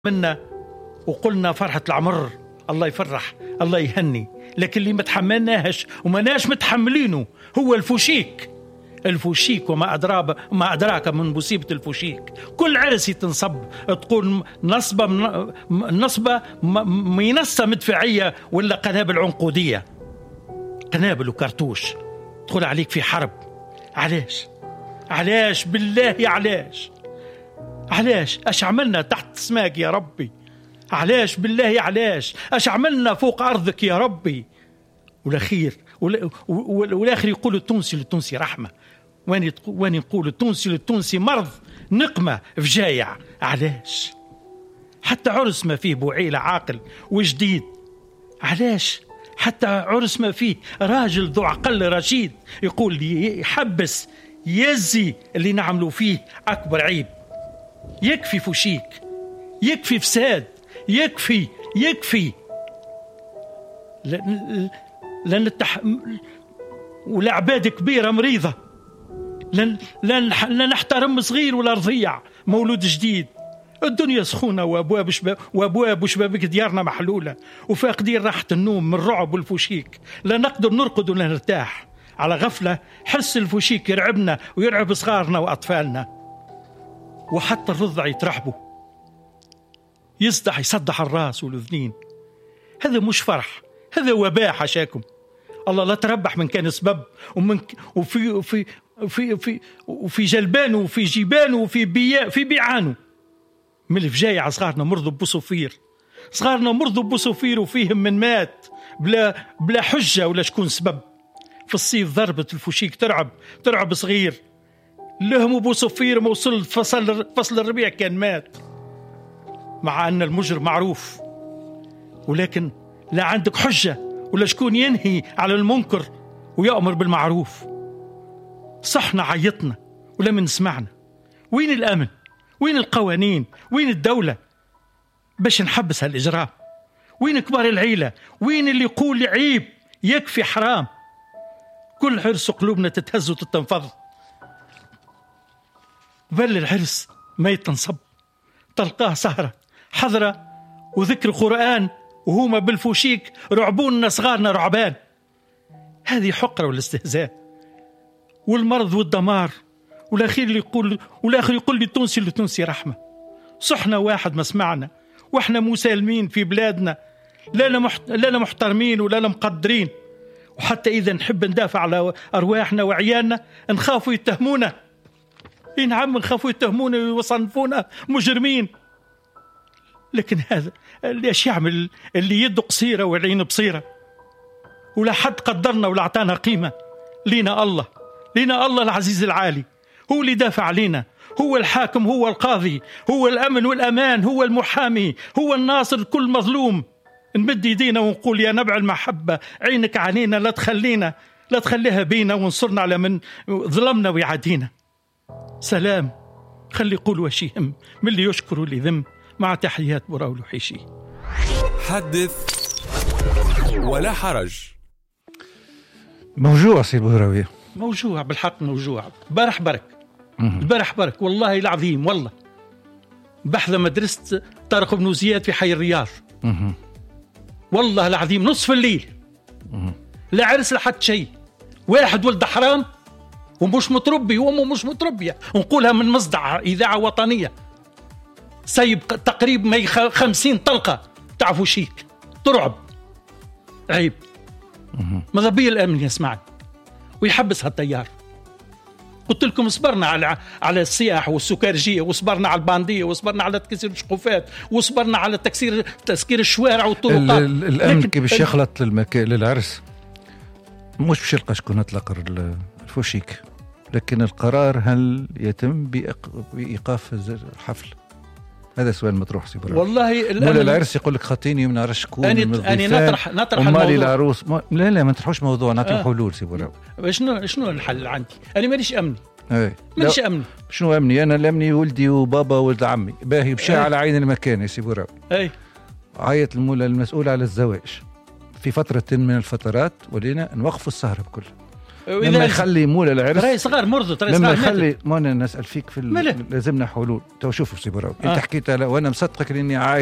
منا وقلنا فرحة العمر، الله يفرح الله يهني، لكن اللي ما تحملناهش وماناش متحملينه هو الفوشيك وما أدراك من مصيبة الفوشيك. كل عرس تنصب تقول نصبة منصة مدفعية ولا قنابل عنقودية، قنابل وكرتوش تدخل عليك في حرب. علاش بالله علاش اش عملنا تحت سماك يا ربي؟ علاش بالله اش عملنا فوق أرضك يا ربي؟ والآخر يقول التونسي للتونسي رحمة، واني نقول التونسي للتونسي مرض، نقمة فجايع. علاش حتى عرس ما فيه بوعيلة عاقل وجديد؟ علاش حتى عرس ما فيه راجل ذو عقل رشيد يقول لي يحبس يزي اللي نعملوا فيه أكبر عيب؟ يكفي فوشيك، يكفي فساد، يكفي لأن والعباد كبيرة مريضة، لن نحترم صغير ولا رضيع مولود جديد. الدنيا سخونة وأبواب وشبابك ديارنا محلولة وفاقدين راحة النوم من الرعب والفوشيك، لا نقدر نرقد ولا نرتاح على غفلة. حس الفوشيك يرعبنا ويرعب صغارنا وأطفالنا، وحتى الرضع يترحبوا، يصدح الراس والأذنين. هذا مش فرح، هذا وباء. حشاكم الله لا تربح من كان سبب وفي جلبانه وفي جيبانه وفي بيعانه من الفجايع. صغارنا مرضوا بصفير وفيهم من مات بلا حجة ولا شكون سبب. في الصيف ضربت الفوشيك ترعب صغير، لهم ابو صفير ما وصل فصل الربيع كان مات، مع ان المجرم معروف، ولكن لا عندك حجة ولا شكون ينهي على المنكر ويأمر بالمعروف. صحنا عيطنا ولا من سمعنا. وين الأمن؟ وين القوانين؟ وين الدولة باش نحبس هالإجرام؟ وين كبار العيلة؟ وين اللي يقول عيب يكفي حرام؟ كل عرس قلوبنا تتهز وتتنفض. بل العرس ما يتنصب، تلقاه سهرة حضرة وذكر قرآن وهما بالفوشيك رعبوننا صغارنا رعبان. هذه حقرة والاستهزاء والمرض والدمار. والأخير يقول لي التونسي للتونسي رحمة. صحنا واحد ما سمعنا وإحنا مسالمين في بلادنا، لا محترمين ولا مقدرين، وحتى إذا نحب ندافع على أرواحنا وعيالنا نخافوا يتهمونا. نعم نخافوا يتهمونا ويصنفونا مجرمين، لكن هذا ليش يعمل اللي يده قصيرة والعين بصيرة؟ ولا حد قدرنا ولا اعطانا قيمة. لينا الله العزيز العالي، هو اللي دافع علينا، هو الحاكم، هو القاضي، هو الأمن والأمان، هو المحامي، هو الناصر كل مظلوم. نمد يدينا ونقول يا نبع المحبة عينك علينا، لا تخليها بينا، وانصرنا على من ظلمنا ويعادينا. سلام، خلي يقول وش يهم من اللي يشكر واللي ذم. مع تحيات براول وحيشي. حدث ولا حرج. موجوع سي بهراوي، موجوع بالحق، موجوع. البارح برك والله العظيم، والله بحذا مدرسة طارق بن زياد في حي الرياض. والله العظيم نصف الليل، لا عرس لحد شيء، واحد ولد حرام ومش متربي وامه مش متربية، ونقولها من مصدع إذاعة وطنية، سيب تقريبا 50 طلقة تعرفوا شيك، ترعب، عيب. ماذا بي الأمن يسمعني ويحبس هالطيار؟ قلت لكم صبرنا على السياح والسكرجية، وصبرنا على الباندية، وصبرنا على تكسير الشقوفات، وصبرنا على تسكير الشوارع والطرقات. الأمن كي باش يخلط للعرس مش باش يلقى شكون يطلق الفوشيك، لكن القرار هل يتم بإيقاف الحفل؟ هذا سؤال مطروح سي براوي. والله العرس يقول لك خاطيني وما نعرفش شكون. أنا نطرح الموضوع. العروس لا ما نطرحوش موضوع، نعطي حلول سي براوي. شنو الحل عندي؟ أنا ماليش أمني. ماليش أمني. شنو أمني؟ أنا الأمني ولدي وبابا ولد عمي باهي بشاء على عين المكان يا سي براوي. عيط المسؤول على الزواج في فترة من الفترات ولينا نوقفوا السهرة بكل. لما يخلي مولى العرس راي صغار مرضو ترى لما صغار يخلي ما انا نسال فيك في لازمنا حلول. تو شوف سي براو انت حكيت وانا مصدقك لاني